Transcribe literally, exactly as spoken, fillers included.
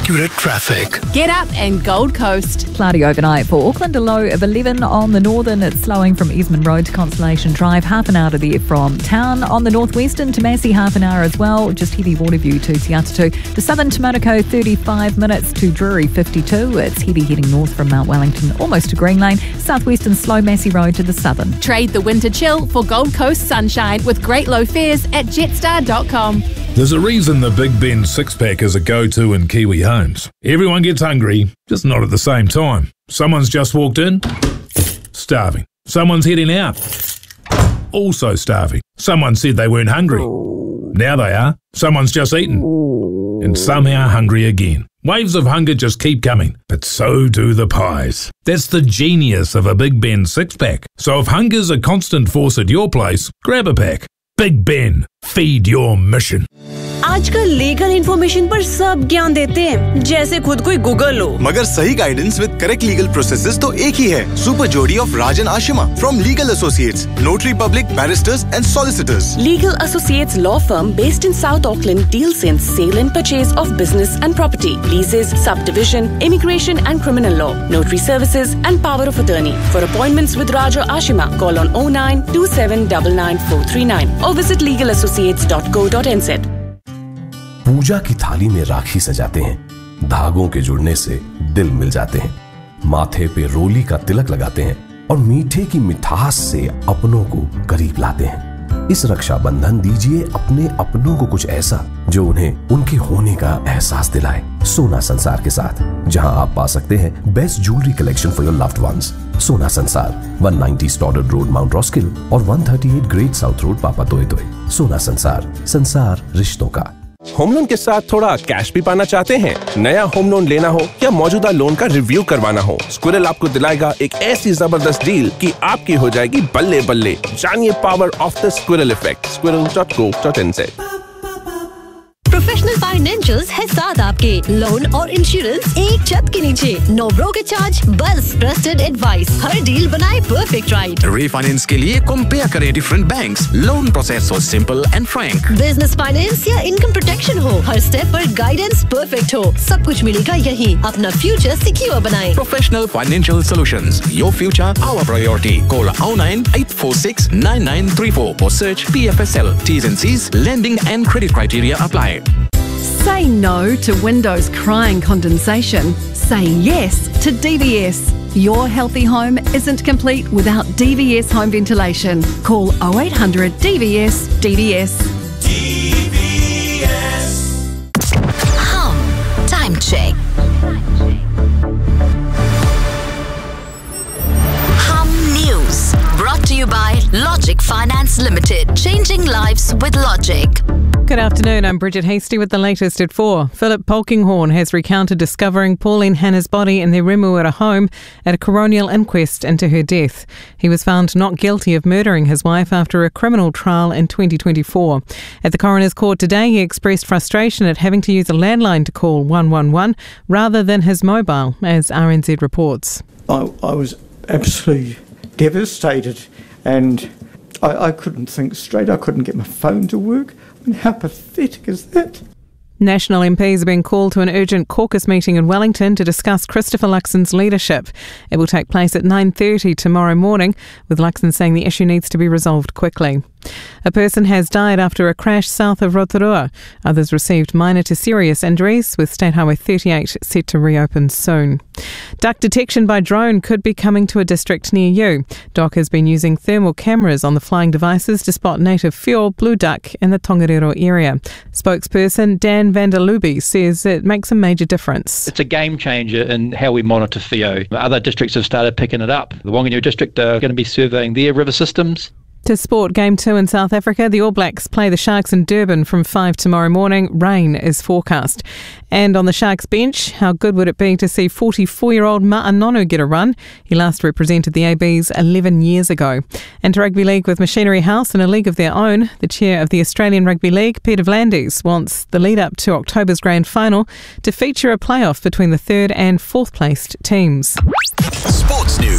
accurate traffic. Get up and Gold Coast. Cloudy overnight for Auckland, a low of eleven on the northern. It's slowing from Esmond Road to Constellation Drive, half an hour to there from town. On the northwestern to Massey, half an hour as well. Just heavy Waterview to Te Atatu. The southern to Manukau, thirty-five minutes to Drury, fifty-two. It's heavy heading north from Mount Wellington, almost to Green Lane. Southwestern slow Massey Road to the southern. Trade the winter chill for Gold Coast sunshine with great low fares at jetstar dot com. There's a reason the Big Ben six-pack is a go-to in Kiwi homes. Everyone gets hungry, just not at the same time. Someone's just walked in, starving. Someone's heading out, also starving. Someone said they weren't hungry. Now they are. Someone's just eaten, and somehow hungry again. Waves of hunger just keep coming, but so do the pies. That's the genius of a Big Ben six-pack. So if hunger's a constant force at your place, grab a pack. Big Ben, feed your mission. आजकल legal information पर सब ज्ञान देते हैं, जैसे खुद कोई Google हो। मगर सही guidance with correct legal processes तो एक ही है। सुपर जोड़ी of Rajan Ashima from legal associates, notary public, barrister's and solicitors. Legal Associates law firm based in South Auckland deals in sale and purchase of business and property, leases, subdivision, immigration and criminal law, notary services and power of attorney. For appointments with Raja Ashima, call on oh nine two seven nine nine four three nine or visit legal associates dot co dot n z. पूजा की थाली में राखी सजाते हैं, धागों के जुड़ने से दिल मिल जाते हैं, माथे पे रोली का तिलक लगाते हैं और मीठे की मिठास से अपनों को करीब लाते हैं। इस रक्षाबंधन दीजिए अपने अपनों को कुछ ऐसा जो उन्हें उनके होने का एहसास दिलाए। सोना संसार के साथ, जहां आप पा सकते हैं best jewellery collection for your loved ones. सोना संसार, one ninety Stoddard Road, Mount Roskill और one thirty-eight Great South Road, पापा तोए तोए। सोना संसार, संसार रिश्तों का। होम लोन के साथ थोड़ा कैश भी पाना चाहते हैं? नया होम लोन लेना हो या मौजूदा लोन का रिव्यू करवाना हो, स्क्विरल आपको दिलाएगा एक ऐसी जबरदस्त डील कि आपकी हो जाएगी बल्ले बल्ले। जानिए power of the squirrel effect, squirrel dot co dot N Z. Professional financials है साथ आपके, लोन और इंश्योरेंस एक छत के नीचे, नो ब्रोकर चार्ज, बस ट्रस्टेड एडवाइस, हर डील बनाए परफेक्ट राइट। रीफाइनेंस के लिए कंपेयर करें डिफरेंट बैंक्स, लोन प्रोसेस हो simple and Frank. Business finance या इनकम प्रोटेक्शन हो, हर स्टेप पर गाइडेंस परफेक्ट हो, सब कुछ मिलेगा यहीं। अपना फ्यूचर सिक्योर बनाएं। Professional financial solutions, your future our priority. Call oh nine eight four six nine nine three four or search P F S L. T's and C's, lending and credit criteria apply. Say no to windows crying condensation. Say yes to D V S. Your healthy home isn't complete without D V S home ventilation. Call oh eight hundred D V S D V S. D V S. Hum. Time check. Hum News. Brought to you by Logic Finance Limited. Changing lives with Logic. Good afternoon, I'm Bridget Hasty with the latest at four. Philip Polkinghorne has recounted discovering Pauline Hanna's body in their Remuera home at a coronial inquest into her death. He was found not guilty of murdering his wife after a criminal trial in twenty twenty-four. At the coroner's court today, he expressed frustration at having to use a landline to call one one one rather than his mobile, as R N Z reports. I, I was absolutely devastated and I, I couldn't think straight. I couldn't get my phone to work. I mean, how pathetic is that? National M Ps have been called to an urgent caucus meeting in Wellington to discuss Christopher Luxon's leadership. It will take place at nine thirty tomorrow morning, with Luxon saying the issue needs to be resolved quickly. A person has died after a crash south of Rotorua. Others received minor to serious injuries, with State Highway thirty-eight set to reopen soon. Duck detection by drone could be coming to a district near you. D O C has been using thermal cameras on the flying devices to spot native fuel, blue duck, in the Tongariro area. Spokesperson Dan Vanderlooby says it makes a major difference. It's a game changer in how we monitor F I O. Other districts have started picking it up. The Whanganui district are going to be surveying their river systems. To sport, Game two in South Africa, the All Blacks play the Sharks in Durban from five tomorrow morning. Rain is forecast. And on the Sharks bench, how good would it be to see forty-four-year-old Ma'anonu get a run? He last represented the A Bs eleven years ago. And to Rugby League with Machinery House in a league of their own, the chair of the Australian Rugby League, Peter V'landys, wants the lead-up to October's grand final to feature a playoff between the third and fourth-placed teams. Sports News.